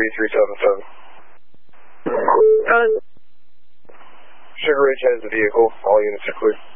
3377. Sugar Ridge has the vehicle. All units are clear.